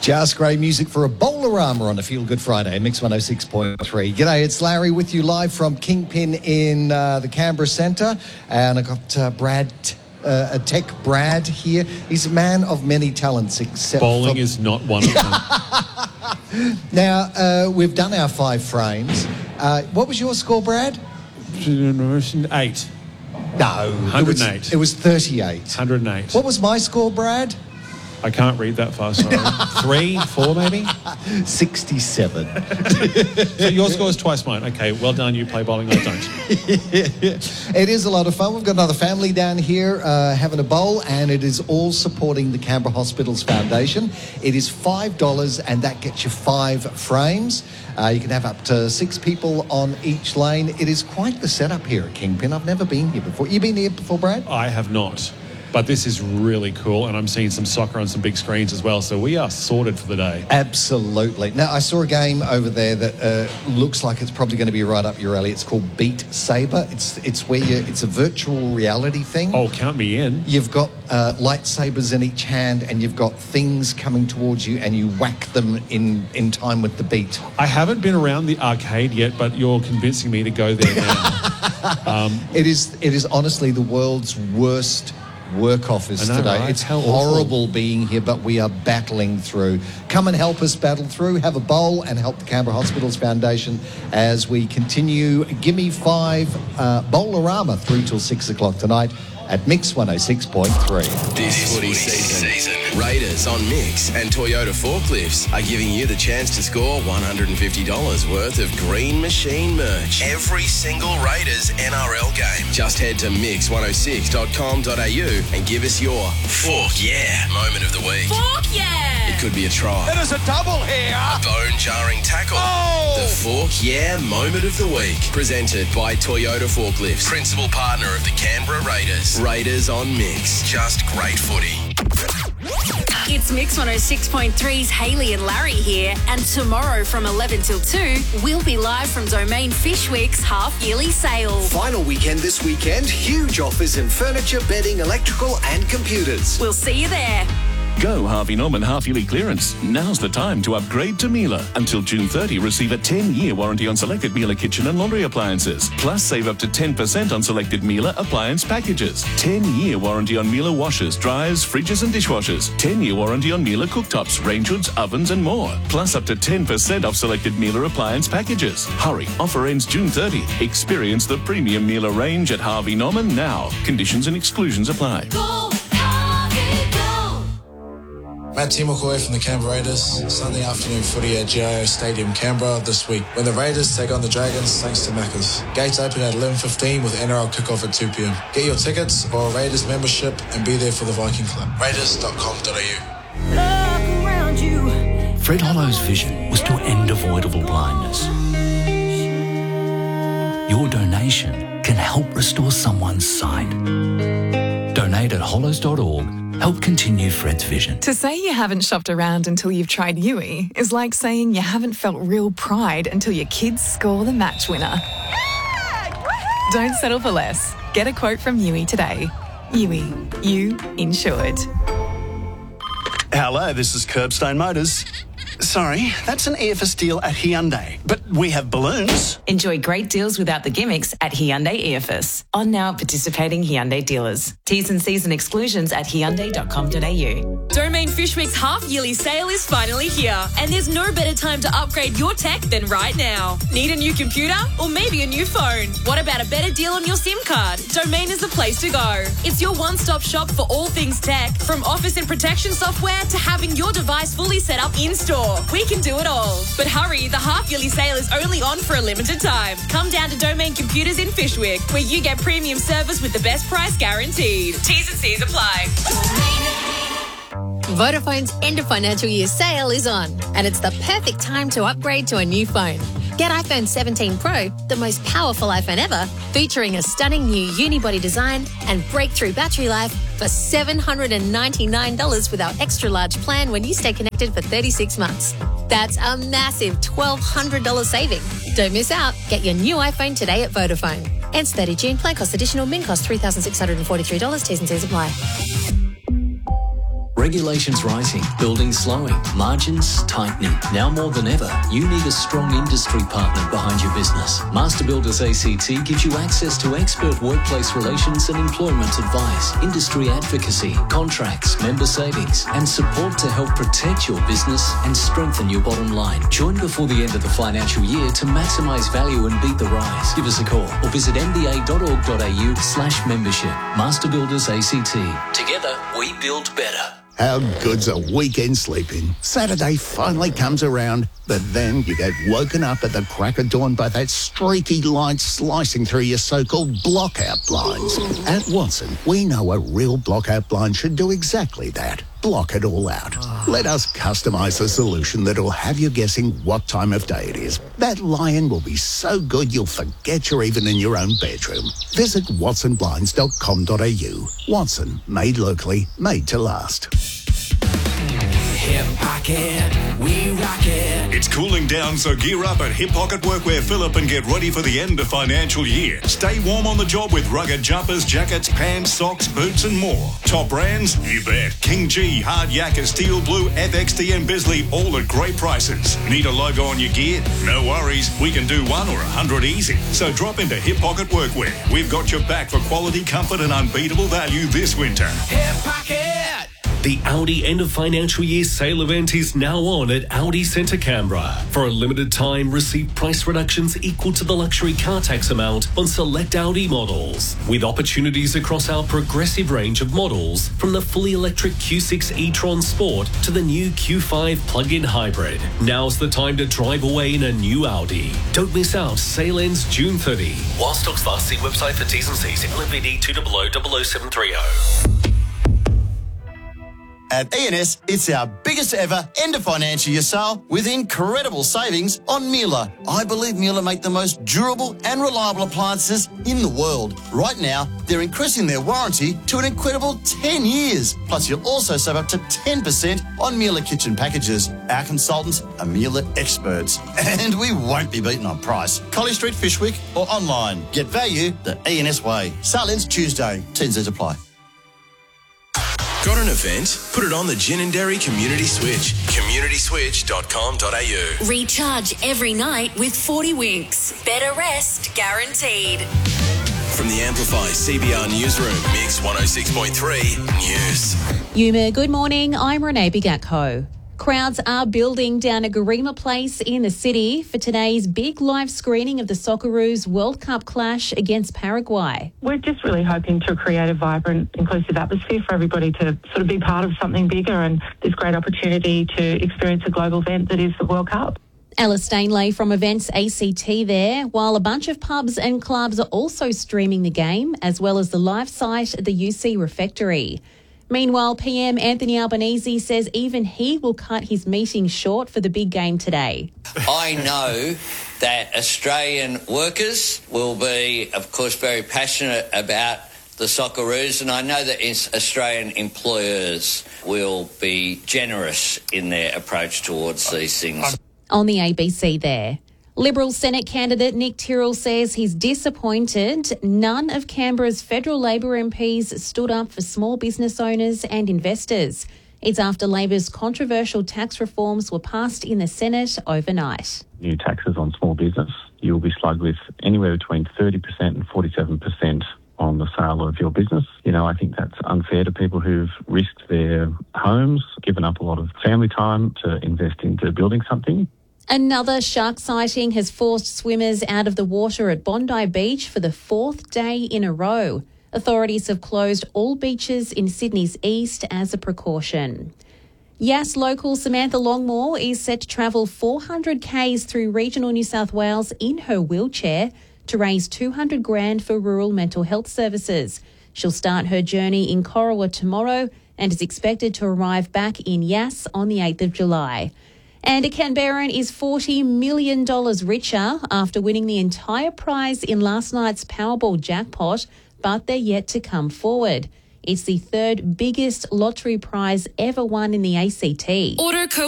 Just great music for a Bowlerama on a Feel Good Friday, Mix 106.3. G'day, it's Larry with you live from Kingpin in the Canberra Centre. And I've got Tech Brad here. He's a man of many talents, except bowling is not one of them. Now, we've done our 5 frames. What was your score, Brad? 8. No. 108. It was 38. 108. What was my score, Brad? I can't read that fast. 3, 4 maybe? 67. So your score is twice mine. Okay, well done. You play bowling, I don't. It is a lot of fun. We've got another family down here having a bowl, and it is all supporting the Canberra Hospitals Foundation. It is $5, and that gets you 5 frames. You can have up to 6 people on each lane. It is quite the setup here at Kingpin. I've never been here before. You been here before, Brad? I have not. But this is really cool, and I'm seeing some soccer on some big screens as well, so we are sorted for the day. Absolutely. Now, I saw a game over there that looks like it's probably going to be right up your alley. It's called Beat Saber. It's where it's a virtual reality thing. Oh, count me in. You've got lightsabers in each hand, and you've got things coming towards you, and you whack them in time with the beat. I haven't been around the arcade yet, but you're convincing me to go there now. It is honestly the world's worst work office today. Right? It's horrible being here, but we are battling through. Come and help us battle through. Have a bowl and help the Canberra Hospitals Foundation as we continue Gimme 5 Bowlerama 3 till 6 o'clock tonight at Mix 106.3. This footy season, Raiders on Mix and Toyota Forklifts are giving you the chance to score $150 worth of Green Machine merch every single Raiders NRL game. Just head to mix106.com.au and give us your Fork Yeah moment of the week. Fork Yeah! It could be a try. It is a double here. A bone-jarring tackle. Oh! The Fork Yeah moment of the week. Presented by Toyota Forklifts, principal partner of the Canberra Raiders. Raiders on Mix. Just great footy. It's Mix 106.3's Hayley and Larry here, and tomorrow from 11 till 2, we'll be live from Domain Fish Week's half-yearly sale. Final weekend this weekend, huge offers in furniture, bedding, electrical and computers. We'll see you there. Go Harvey Norman half-yearly clearance. Now's the time to upgrade to Miele. Until June 30, receive a 10-year warranty on selected Miele kitchen and laundry appliances. Plus, save up to 10% on selected Miele appliance packages. 10-year warranty on Miele washers, dryers, fridges and dishwashers. 10-year warranty on Miele cooktops, range hoods, ovens and more. Plus, up to 10% off selected Miele appliance packages. Hurry, offer ends June 30. Experience the premium Miele range at Harvey Norman now. Conditions and exclusions apply. Matt Timokoi from the Canberra Raiders. Sunday afternoon footy at GIO Stadium, Canberra this week when the Raiders take on the Dragons thanks to Macca's. Gates open at 11:15 with NRL kickoff at 2 p.m. Get your tickets or a Raiders membership and be there for the Viking Club. Raiders.com.au. Fred Hollow's vision was to end avoidable blindness. Your donation can help restore someone's sight. Donate at hollows.org. Help continue Fred's vision. To say you haven't shopped around until you've tried Yui is like saying you haven't felt real pride until your kids score the match winner. Don't settle for less. Get a quote from Yui today. Yui, you insured. Hello, this is Curbstone Motors. Sorry, that's an EFS deal at Hyundai, but we have balloons. Enjoy great deals without the gimmicks at Hyundai EFS. On now participating Hyundai dealers. T's and C's and exclusions at hyundai.com.au. Domain Fish Week's half-yearly sale is finally here, and there's no better time to upgrade your tech than right now. Need a new computer or maybe a new phone? What about a better deal on your SIM card? Domain is the place to go. It's your one-stop shop for all things tech, from office and protection software to having your device fully set up in-store. We can do it all. But hurry, the half-yearly sale is only on for a limited time. Come down to Domain Computers in Fishwick, where you get premium service with the best price guaranteed. T's and C's apply. Vodafone's end of financial year sale is on, and it's the perfect time to upgrade to a new phone. Get iPhone 17 Pro, the most powerful iPhone ever, featuring a stunning new unibody design and breakthrough battery life for $799 with our extra large plan when you stay connected for 36 months. That's a massive $1,200 saving. Don't miss out. Get your new iPhone today at Vodafone. Ends 30 June. Plan cost additional. Min cost $3,643. T's and C's apply. Regulations rising, buildings slowing, margins tightening. Now more than ever, you need a strong industry partner behind your business. Master Builders ACT gives you access to expert workplace relations and employment advice, industry advocacy, contracts, member savings, and support to help protect your business and strengthen your bottom line. Join before the end of the financial year to maximise value and beat the rise. Give us a call or visit mba.org.au/membership. Master Builders ACT. Together, we build better. How good's a weekend sleeping? Saturday finally comes around, but then you get woken up at the crack of dawn by that streaky light slicing through your so-called blockout blinds. At Watson, we know a real blockout blind should do exactly that. Block it all out. Let us customise a solution that'll have you guessing what time of day it is. That lion will be so good you'll forget you're even in your own bedroom. Visit watsonblinds.com.au. Watson, made locally, made to last. Hip Pocket, we rock it. It's cooling down, so gear up at Hip Pocket Workwear Phillip and get ready for the end of financial year. Stay warm on the job with rugged jumpers, jackets, pants, socks, boots and more. Top brands? You bet. King G, Hard Yakka, Steel Blue, FXT and Bisley, all at great prices. Need a logo on your gear? No worries. We can do 1 or 100 easy. So drop into Hip Pocket Workwear. We've got your back for quality, comfort and unbeatable value this winter. Hip Pocket! The Audi end of financial year sale event is now on at Audi Centre Canberra. For a limited time, receive price reductions equal to the luxury car tax amount on select Audi models, with opportunities across our progressive range of models, from the fully electric Q6 e-tron Sport to the new Q5 plug-in hybrid. Now's the time to drive away in a new Audi. Don't miss out. Sale ends June 30. While stocks last, see website for T's and C's. LMPD 2000730. At E&S, it's our biggest ever end of financial year sale with incredible savings on Miele. I believe Miele make the most durable and reliable appliances in the world. Right now, they're increasing their warranty to an incredible 10 years. Plus, you'll also save up to 10% on Miele kitchen packages. Our consultants are Miele experts. And we won't be beaten on price. Collie Street, Fishwick or online. Get value the E&S way. Sale ends Tuesday. T&Cs apply. Got an event? Put it on the Gin and Dairy Community Switch. communityswitch.com.au. Recharge every night with 40 winks. Better rest guaranteed. From the Amplify CBR Newsroom, Mix 106.3 News. Yuma, good morning. I'm Renee Bigatko. Crowds are building down at Garima Place in the city for today's big live screening of the Socceroos World Cup clash against Paraguay. We're just really hoping to create a vibrant, inclusive atmosphere for everybody to sort of be part of something bigger and this great opportunity to experience a global event that is the World Cup. Ella Stainley from Events ACT there, while a bunch of pubs and clubs are also streaming the game, as well as the live site at the UC Refectory. Meanwhile, PM Anthony Albanese says even he will cut his meeting short for the big game today. I know that Australian workers will be, of course, very passionate about the Socceroos, and I know that Australian employers will be generous in their approach towards these things. On the ABC there. Liberal Senate candidate Nick Tyrrell says he's disappointed none of Canberra's federal Labor MPs stood up for small business owners and investors. It's after Labor's controversial tax reforms were passed in the Senate overnight. New taxes on small business, you'll be slugged with anywhere between 30% and 47% on the sale of your business. You know, I think that's unfair to people who've risked their homes, given up a lot of family time to invest into building something. Another shark sighting has forced swimmers out of the water at Bondi Beach for the 4th day in a row. Authorities have closed all beaches in Sydney's east as a precaution. Yass local Samantha Longmore is set to travel 400 k's through regional New South Wales in her wheelchair to raise $200,000 for rural mental health services. She'll start her journey in Corowa tomorrow and is expected to arrive back in Yass on the 8th of July. And a Canberran is $40 million richer after winning the entire prize in last night's Powerball jackpot, but they're yet to come forward. It's the third biggest lottery prize ever won in the ACT. Order code